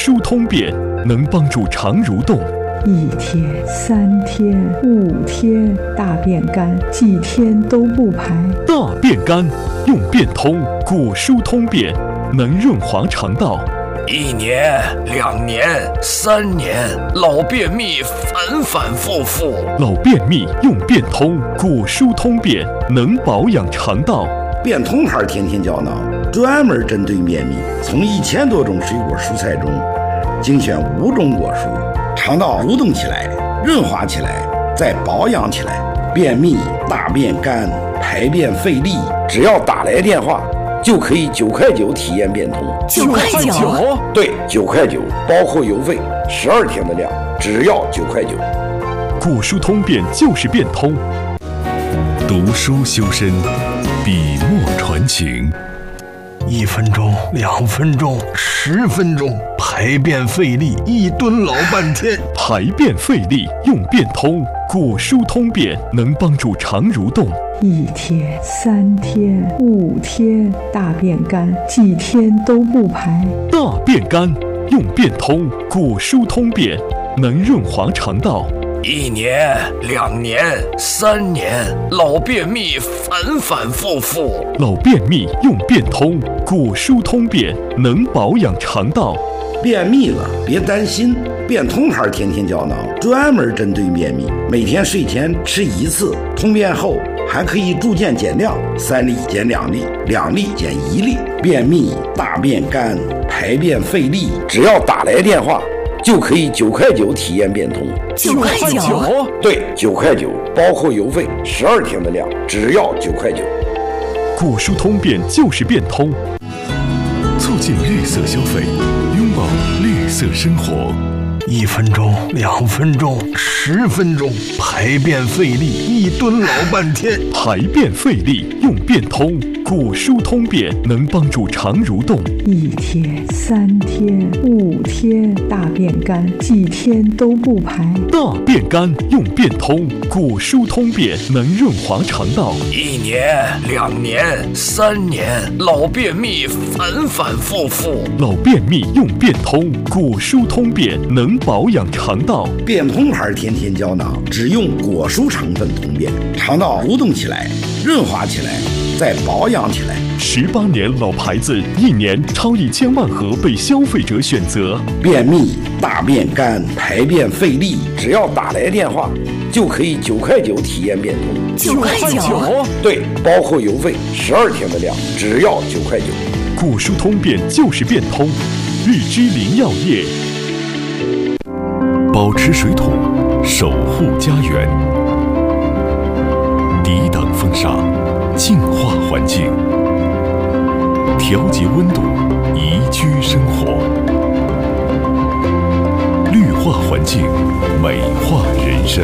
疏通便，能帮助肠蠕动。 1天、3天、5天，大便干，几天都不排。 大便干，用便通果疏通便，能润滑肠道。 1年、2年、3年，老便秘反反复复。 老便秘用便通果疏通便，能保养肠道。 便通牌天天胶囊专门针对便秘，从1000多种水果蔬菜中精选5种果蔬，肠道蠕动起来，润滑起来，再保养起来。便秘、大便干、排便费力，只要打来电话就可以9块9体验便通。 9块9？ 对，9块9，包括邮费，12天的量，只要9块9。 果疏通便就是便通。 读书修身，笔墨传情。 1分钟、2分钟、10分钟，排便费力，1蹲老半天。 排便费力用便通果疏通便，能帮助肠蠕动。 1天、3天、5天，大便干，几天都不排。 大便干，用便通果疏通便，能润滑肠道。 1年、2年、3年，老便秘反反复复。 老便秘用便通果疏通便，能保养肠道。 便秘了别担心，便通牌天天胶囊专门针对便秘，每天睡前吃1次，通便后还可以逐渐减量，3粒减2粒，2粒减1粒。便秘、大便干、排便费力，只要打来电话就可以9块9体验便通。 9块9？ 对，9块9，包括邮费，12天的量，只要9块9。 果疏通便就是便通， 促进绿色消费，拥抱绿色生活。 1分钟、2分钟、10分钟，排便费力，1蹲老半天。 排便费力用便通果疏通便，能帮助肠蠕动。 1天、3天、5天，大便干，几天都不排。 大便干用便通果疏通便，能润滑肠道。 1年、2年、3年，老便秘反反复复。 老便秘用便通果疏通便，能保养肠道。 便通牌天天胶囊只用果蔬成分通便，肠道蠕动起来，润滑起来，再保养起来。 18年老牌子，1年超1000万盒被消费者选择。 便秘、大便干、排便费力，只要打来电话就可以9块9体验便通。 9块9？ 对，包括邮费，12天的量，只要9块9。 果疏通便就是便通，日之林药业。 保持水土，守护家园，抵挡风沙，净化环境，调节温度，宜居生活，绿化环境，美化人生。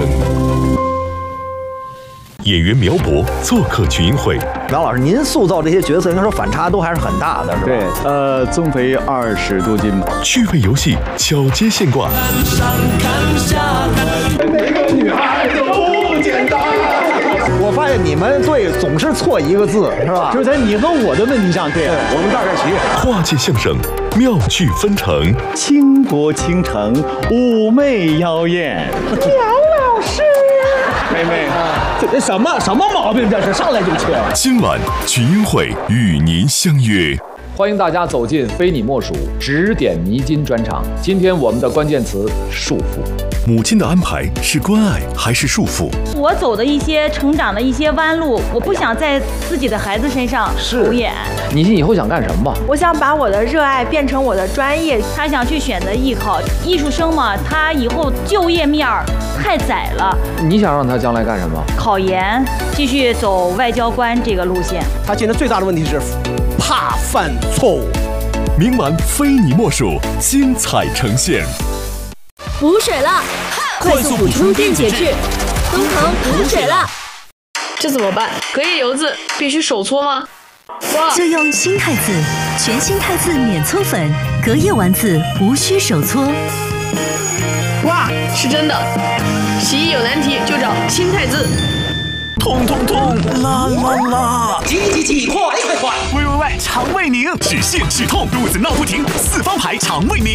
演员苗博做客群英会。 苗老师，您塑造这些角色，应该说反差都还是很大的，是吧？ 对，增肥20多斤吧。 趣味游戏，巧接现挂。 看上看下看，每个女孩都不简单。 我发现你们队总是错一个字，是吧？ 就在你和我的问题上，对我们大概齐。 跨界相声，妙趣纷呈， 倾国倾城，妩媚妖艳。 苗老师啊， 妹妹，这什么毛病？这是上来就缺。 今晚群英会与您相约。 欢迎大家走进非你莫属指点迷津专场。今天我们的关键词束缚。 母亲的安排是关爱还是束缚？ 我走的一些成长的一些弯路，我不想在自己的孩子身上重演。 你以后想干什么？ 我想把我的热爱变成我的专业。 他想去选择艺考，艺术生嘛，他以后就业面太窄了。 你想让他将来干什么？ 考研，继续走外交官这个路线。 他现在最大的问题是怕犯错误。 明晚非你莫属，精彩呈现。 补水了，快速补充电解质，东堂补水了。 这怎么办？隔夜油渍必须手搓吗？ 就用新太子，全新太子免搓粉，隔夜丸子无需手搓。 哇，是真的！洗衣有难题就找新太子。 痛痛痛，啦啦啦！急，快！喂，肠胃宁，止泻止痛，肚子闹不停，4方牌肠胃宁。